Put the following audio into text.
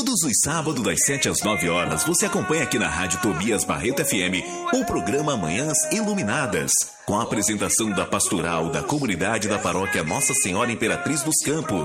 Todos os sábados, das 7 às 9 horas, você acompanha aqui na Rádio Tobias Barreto FM o programa Manhãs Iluminadas, com a apresentação da pastoral da comunidade da paróquia Nossa Senhora Imperatriz dos Campos,